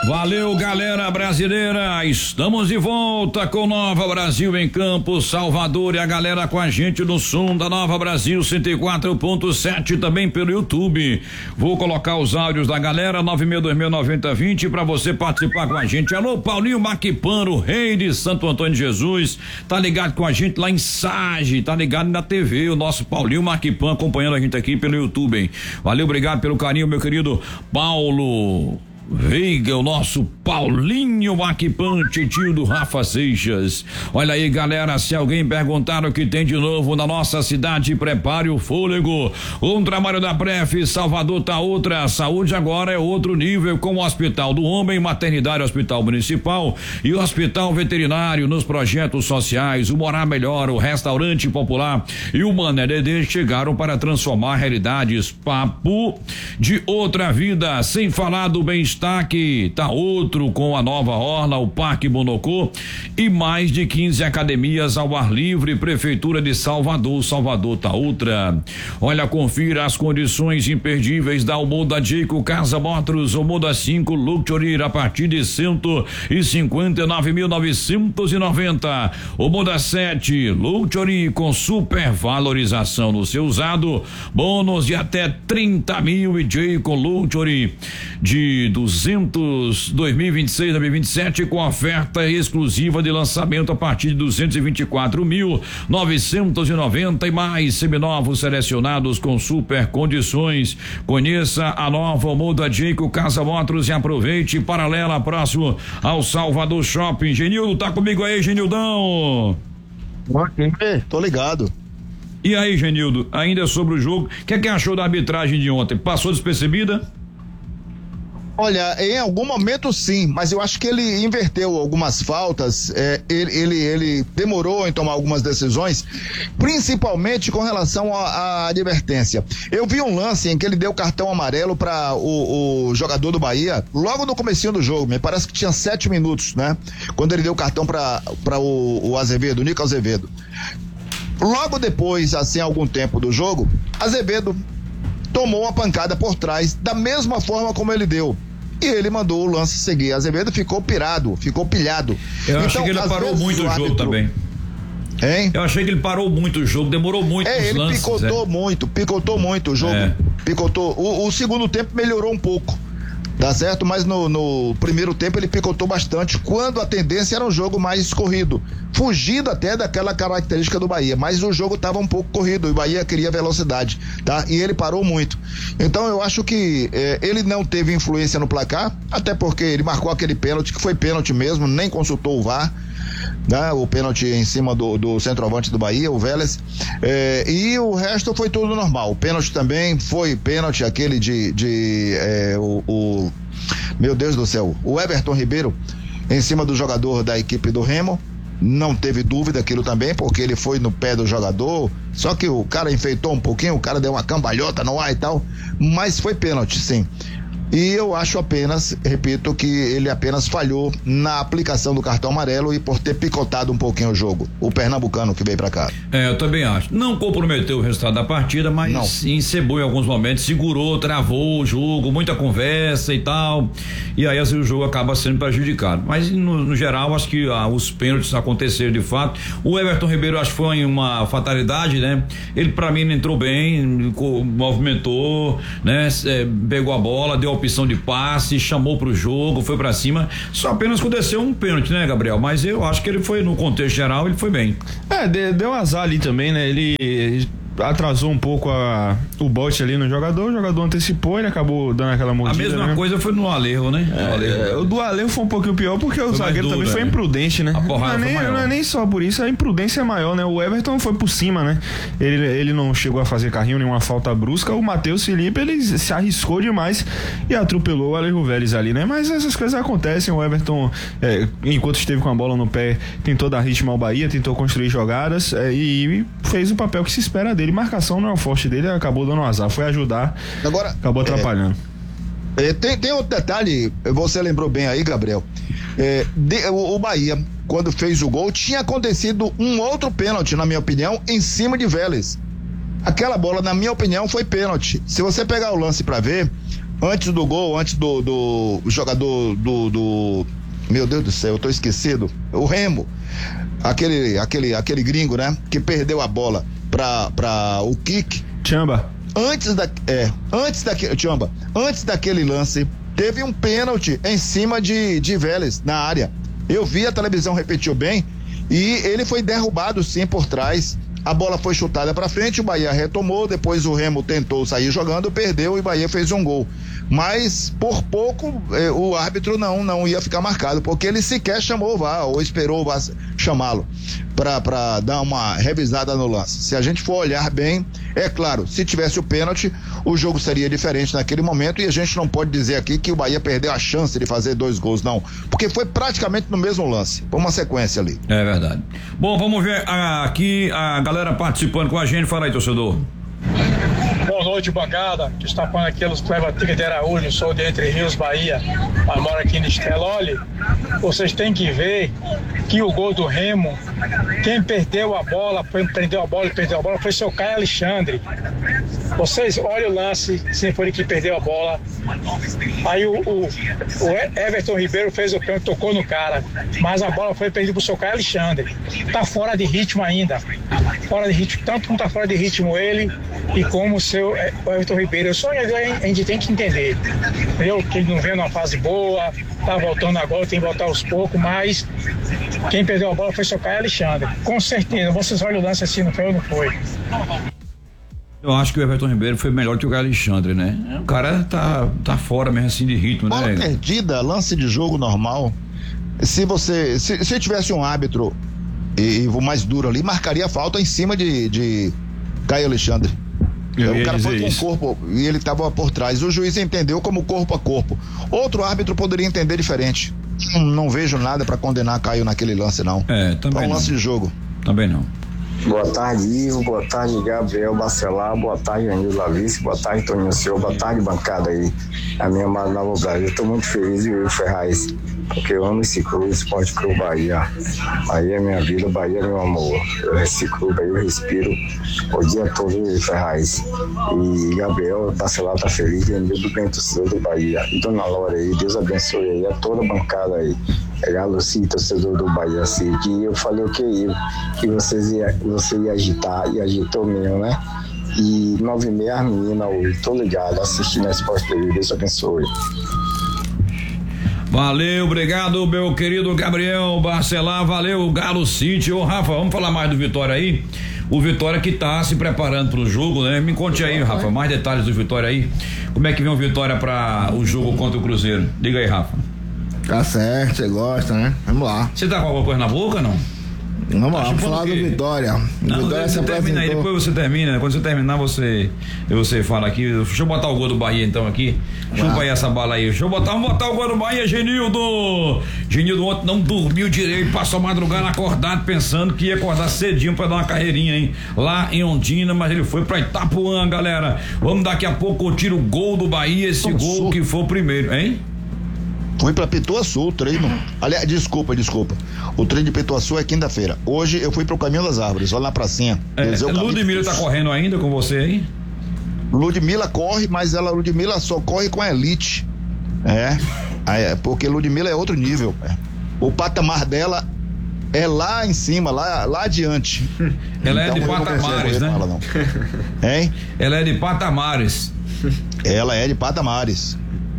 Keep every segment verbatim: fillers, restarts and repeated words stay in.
Valeu, galera brasileira, estamos de volta com Nova Brasil em Campos, Salvador, e a galera com a gente no som da Nova Brasil cento e quatro ponto sete, também pelo YouTube. Vou colocar os áudios da galera, nove seis dois zero nove zero dois zero, pra você participar com a gente. Alô, Paulinho Maquipano, rei de Santo Antônio de Jesus, tá ligado com a gente lá em Sage, tá ligado na T V, o nosso Paulinho Maquipano acompanhando a gente aqui pelo YouTube, hein? Valeu, obrigado pelo carinho, meu querido Paulo Veiga, o nosso Paulinho Maquipan, tio do Rafa Seixas. Olha aí, galera, se alguém perguntar o que tem de novo na nossa cidade, prepare o fôlego. Um trabalho da Pref, Salvador tá outra, saúde agora é outro nível, com o Hospital do Homem, Maternidade Hospital Municipal e o Hospital Veterinário nos projetos sociais, o Morar Melhor, o Restaurante Popular e o Mané Dedê chegaram para transformar realidades. Papo de outra vida, sem falar do bem-estar que tá outro com a nova orla, o Parque Bonocô e mais de quinze academias ao ar livre. Prefeitura de Salvador, Salvador tá outra. Olha, confira as condições imperdíveis da Omoda Jayco Casa Motors, Omoda cinco Luxury a partir de cento e cinquenta e nove mil novecentos e noventa. Omoda sete Luxury com super valorização no seu usado, bônus de até trinta mil, e Jayco Luxury de duzentos, dois mil e vinte e seis, dois mil e vinte e sete, com oferta exclusiva de lançamento a partir de duzentos e vinte e quatro mil novecentos e noventa e mais seminovos selecionados com super condições. Conheça a nova Omoda Jayco Casa Motors e aproveite. Paralela, próximo ao Salvador Shopping. Genildo, tá comigo aí, Genildão? Ok, tô ligado. E aí, Genildo, ainda sobre o jogo, o que é que achou da arbitragem de ontem? Passou despercebida? Olha, em algum momento sim, mas eu acho que ele inverteu algumas faltas, é, ele, ele, ele demorou em tomar algumas decisões, principalmente com relação à advertência. Eu vi um lance em que ele deu cartão amarelo para o, o jogador do Bahia, logo no comecinho do jogo, me parece que tinha sete minutos, né? Quando ele deu cartão para o, o Azevedo, o Nico Azevedo. Logo depois, assim, algum tempo do jogo, Azevedo tomou uma pancada por trás, da mesma forma como ele deu. E ele mandou o lance seguir. Azevedo ficou pirado, ficou pilhado. Eu então, achei que ele parou muito o jogo árbitro... também. Hein? Eu achei que ele parou muito o jogo, demorou muito é, os ele lances. picotou é. muito, picotou muito o jogo. É. Picotou. O, o segundo tempo melhorou um pouco. Tá certo? Mas no, no primeiro tempo ele picotou bastante, quando a tendência era um jogo mais corrido, fugindo até daquela característica do Bahia, mas o jogo estava um pouco corrido, o Bahia queria velocidade, tá? E ele parou muito. Então eu acho que eh, ele não teve influência no placar, até porque ele marcou aquele pênalti, que foi pênalti mesmo, nem consultou o V A R, né? O pênalti em cima do, do centroavante do Bahia, o Vélez, eh, e o resto foi tudo normal. O pênalti também foi pênalti, aquele de, de eh, o, o meu Deus do céu, o Everton Ribeiro em cima do jogador da equipe do Remo, não teve dúvida aquilo também, porque ele foi no pé do jogador, só que o cara enfeitou um pouquinho, o cara deu uma cambalhota no ar e tal, mas foi pênalti, sim. E eu acho apenas, repito, que ele apenas falhou na aplicação do cartão amarelo e por ter picotado um pouquinho o jogo, o pernambucano que veio pra cá. É, eu também acho. Não comprometeu o resultado da partida, mas não. Encebou em alguns momentos, segurou, travou o jogo, muita conversa e tal, e aí assim o jogo acaba sendo prejudicado. Mas no, no geral, acho que ah, os pênaltis aconteceram de fato. O Everton Ribeiro, acho que foi uma fatalidade, né? Ele pra mim entrou bem, movimentou, né? É, pegou a bola, deu a opção de passe, chamou pro jogo, foi pra cima, só apenas aconteceu um pênalti, né, Gabriel? Mas eu acho que ele foi, no contexto geral, ele foi bem. É, deu azar ali também, né? Ele atrasou um pouco a, o bote ali no jogador, o jogador antecipou, ele acabou dando aquela mordida. A mesma né? coisa foi no Alejo, né? É, Alejo. É, o do Alejo foi um pouquinho pior porque foi o zagueiro dura, também foi imprudente, né? A porrada não, é nem, foi maior. Não é nem só por isso, a imprudência é maior, né? O Everton foi por cima, né? Ele, ele não chegou a fazer carrinho, nenhuma falta brusca. O Matheus Felipe, ele se arriscou demais e atropelou o Alejo Vélez ali, né? Mas essas coisas acontecem. O Everton, é, enquanto esteve com a bola no pé, tentou dar ritmo ao Bahia, tentou construir jogadas é, e fez o papel que se espera dele. Marcação não é o forte dele, acabou dando um azar, foi ajudar, agora acabou atrapalhando. É, é, tem, tem outro detalhe, você lembrou bem aí, Gabriel, é, de, o, o Bahia, quando fez o gol, tinha acontecido um outro pênalti, na minha opinião, em cima de Vélez. Aquela bola, na minha opinião, foi pênalti. Se você pegar o lance pra ver, antes do gol, antes do, do jogador do, do, meu Deus do céu, eu tô esquecido, o Remo, aquele, aquele, aquele gringo, né, que perdeu a bola pra, pra o Kik. Tchamba. Antes da, é, antes daquele, Tchamba, antes daquele lance, teve um pênalti em cima de, de Vélez, na área. Eu vi, a televisão repetiu bem, e ele foi derrubado sim por trás. A bola foi chutada para frente, o Bahia retomou, depois o Remo tentou sair jogando, perdeu e o Bahia fez um gol. Mas por pouco eh, o árbitro não, não ia ficar marcado, porque ele sequer chamou o V A R, ou esperou o V A R chamá-lo para dar uma revisada no lance. Se a gente for olhar bem, é claro, se tivesse o pênalti, o jogo seria diferente naquele momento, e a gente não pode dizer aqui que o Bahia perdeu a chance de fazer dois gols, não, porque foi praticamente no mesmo lance, foi uma sequência ali. É verdade. Bom, vamos ver aqui a galera participando com a gente. Fala aí, torcedor. Boa noite, bancada, que está falando aqui os Cleva Tigre de Araújo, sou de Entre Rios, Bahia, mas moro aqui em Estrela. Olha, vocês têm que ver que o gol do Remo, quem perdeu a bola, prendeu a bola e perdeu a bola, foi seu Caio Alexandre. Vocês olhem o lance, se foi ele que perdeu a bola. Aí o, o, o Everton Ribeiro fez o pênalti, tocou no cara, mas a bola foi perdida pro seu Caio Alexandre. Tá fora de ritmo ainda, fora de ritmo, tanto como tá fora de ritmo ele e como o seu o Everton Ribeiro. Só a gente tem que entender, entendeu? Que ele não vem numa fase boa, tá voltando agora, tem que voltar aos poucos, mas quem perdeu a bola foi seu Caio Alexandre. Com certeza, vocês olham o lance assim, não foi ou não foi? Eu acho que o Everton Ribeiro foi melhor que o Caio Alexandre, né? O cara tá, tá fora mesmo assim de ritmo, bola né? Perdida, lance de jogo normal. Se você, se, se tivesse um árbitro e, e o mais duro ali, marcaria falta em cima de, de Caio Alexandre. Eu o cara foi com isso. o corpo e ele estava por trás. O juiz entendeu como corpo a corpo. Outro árbitro poderia entender diferente. Não, não vejo nada para condenar Caio naquele lance, não. É, também Foi um não. lance de jogo. Também não. Boa tarde, Ivo. Boa tarde, Gabriel Bacelar. Boa tarde, Anil Lavice. Boa tarde, Toninho Seu. Boa tarde, bancada aí. A minha amada Nova Brasil. Eu tô muito feliz, viu, Ferraz? Porque eu amo esse clube, Esporte Clube Bahia. Bahia é minha vida, Bahia é meu amor. Eu, esse clube aí, eu respiro o dia todo, viu, Ferraz? E Gabriel Bacelar tá feliz, e Anil do bem torcedor do Bahia. E Dona Laura aí, Deus abençoe aí a toda a bancada aí. É a Lucy, torcedor do Bahia, assim, que eu falei o que eu, que vocês ia, você ia agitar, e agitou mesmo, né? E nove e meia, as meninas hoje, tô ligado, assistindo a Esporte T V, Deus abençoe. Valeu, obrigado, meu querido Gabriel Bacelar, valeu, Galo City. Ô, Rafa, vamos falar mais do Vitória aí? O Vitória que tá se preparando pro jogo, né? Me conte aí, Rafa, mais detalhes do Vitória aí. Como é que vem o Vitória para o jogo contra o Cruzeiro? Diga aí, Rafa. Tá certo, você gosta, né? Vamos lá. Você tá com alguma coisa na boca, não? Vamos lá, Tá vamos chupando falar o do quê? Vitória. O Não, Vitória se você termina aí, apresentou. depois você termina. Quando você terminar, você, você fala aqui. Deixa eu botar o gol do Bahia então aqui. Chupa aí essa bala aí. Deixa eu botar, vamos botar o gol do Bahia, Genildo. Genildo ontem não dormiu direito, passou a madrugada acordado, pensando que ia acordar cedinho pra dar uma carreirinha, hein? Lá em Ondina, mas ele foi pra Itapuã, galera. Vamos daqui a pouco curtir o gol do Bahia, esse Tamo gol solto. que foi o primeiro, hein? Fui pra Pituaçu, o treino. Aliás, desculpa, desculpa. O treino de Pituaçu é quinta-feira. Hoje eu fui pro Caminho das Árvores, olha na pracinha. É, Quer dizer, o caminho- Ludmilla tá correndo ainda com você aí? Ludmilla corre, mas ela, Ludmilla só corre com a elite. É, é porque Ludmilla é outro nível. É. O patamar dela é lá em cima, lá, lá adiante. Ela é de eu não consigo patamares, correr né? com ela, não. Hein? Ela é de patamares. Ela é de patamares.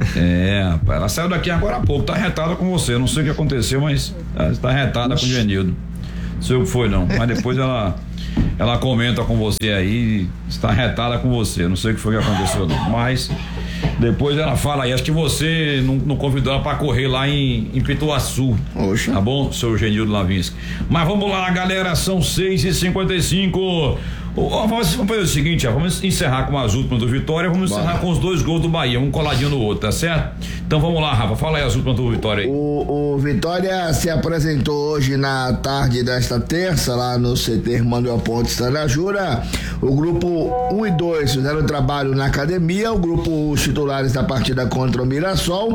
É, rapaz, ela saiu daqui agora há pouco, tá retada com você, não sei o que aconteceu, mas ela tá retada com o Genildo. Não sei o que foi não, mas depois ela ela comenta com você aí, está retada com você, não sei o que foi que aconteceu não, mas depois ela fala aí, acho que você não, não convidou ela pra correr lá em, em Pituaçu. Oxa. Tá bom, seu Genildo Lavinsky? Mas vamos lá, galera, são seis e cinquenta e cinco. Ó, vamos fazer o seguinte, ó, vamos encerrar com as últimas do Vitória, vamos Bora. encerrar com os dois gols do Bahia, um coladinho no outro, tá certo? Então vamos lá, Rafa, fala aí as últimas do Vitória aí. O, o Vitória se apresentou hoje na tarde desta terça, lá no C T Manuel Pontes Tanajura. O grupo um e dois fizeram trabalho na academia, o grupo os titulares da partida contra o Mirassol.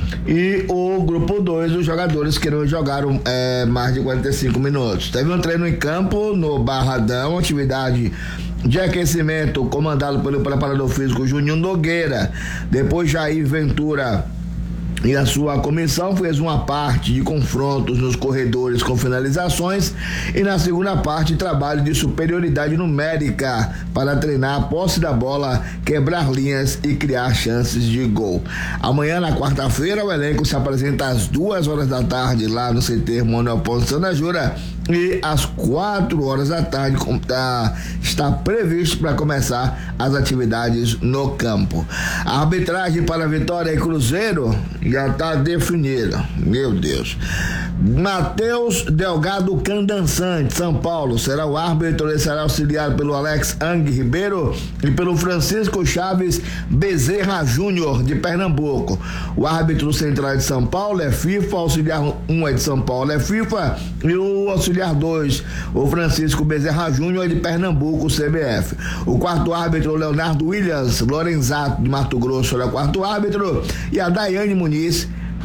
E o grupo dois, os jogadores que não jogaram é, mais de quarenta e cinco minutos. Teve um treino em campo no Barradão, atividade de aquecimento comandado pelo preparador físico Juninho Nogueira. Depois Jair Ventura e a sua comissão fez uma parte de confrontos nos corredores com finalizações e na segunda parte trabalho de superioridade numérica para treinar a posse da bola, quebrar linhas e criar chances de gol. Amanhã, na quarta-feira, o elenco se apresenta às duas horas da tarde lá no C T Manuel Pontes Sanajura e às quatro horas da tarde tá, está previsto para começar as atividades no campo. A arbitragem para Vitória e Cruzeiro já está definida. Meu Deus. Matheus Delgado Candançante, São Paulo, será o árbitro. Ele será auxiliado pelo Alex Ang Ribeiro e pelo Francisco Chaves Bezerra Júnior, de Pernambuco. O árbitro central de São Paulo é FIFA, o auxiliar um é de São Paulo é FIFA e o auxiliar dois, o Francisco Bezerra Júnior, é de Pernambuco, C B F. O quarto árbitro, Leonardo Williams Lorenzato, de Mato Grosso, é o quarto árbitro, e a Daiane Muniz,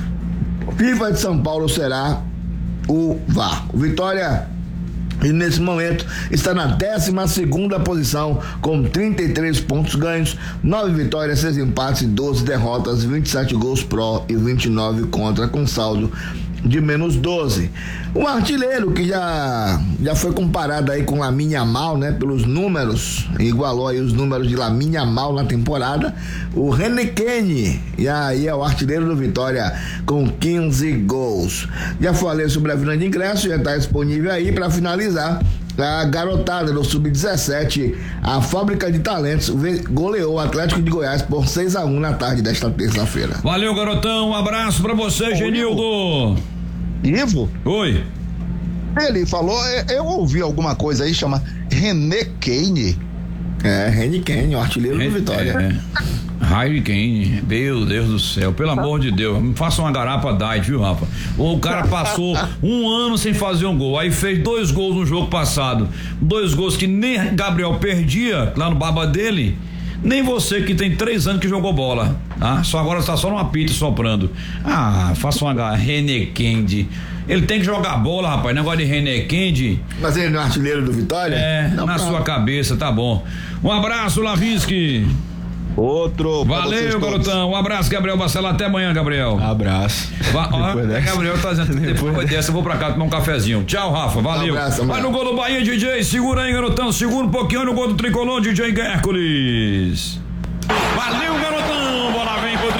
FIFA de São Paulo, será o V A R. O Vitória, e nesse momento, está na décima segunda posição com trinta e três pontos ganhos, nove vitórias, seis empates e doze derrotas, vinte e sete gols pró e vinte e nove contra, com saldo de menos doze. Um artilheiro que já, já foi comparado aí com Lamine Yamal, né? Pelos números, igualou aí os números de Lamine Yamal na temporada, o René Kenny, e aí é o artilheiro do Vitória com quinze gols. Já falei sobre a venda de ingresso, já está disponível aí. Para finalizar, a garotada do sub dezessete, a Fábrica de Talentos, goleou o Atlético de Goiás por seis a um na tarde desta terça-feira. Valeu, garotão, um abraço pra você. Ô, Genildo. Ivo? Oi. Ele falou, eu ouvi alguma coisa aí, chama René Kenny. É, René Kenny, o artilheiro Ren, do Vitória. É. Harry Kane, meu Deus do céu, pelo amor de Deus, me faça uma garapa diet, viu, Rafa? O cara passou um ano sem fazer um gol, aí fez dois gols no jogo passado, dois gols que nem Gabriel perdia lá no baba dele, nem você que tem três anos que jogou bola, tá? Só agora está só numa pita soprando. Ah, faça uma garapa, René Kane. Ele tem que jogar bola, rapaz, negócio de René Kane. Mas ele não é artilheiro do Vitória? É, não, na pra... sua cabeça, tá bom. Um abraço, Lavinsky. Outro. Valeu, garotão. Um abraço, Gabriel Bacelar. Até amanhã, Gabriel. Abraço. Va ó, Gabriel tá dizendo, depois, depois dessa eu vou pra cá tomar um cafezinho. Tchau, Rafa. Valeu. Um abraço, um abraço. Vai no gol do Bahia, D J. Segura aí, garotão. Segura um pouquinho no gol do Tricolor, D J Hércules. Valeu, garotão. Bola vem pro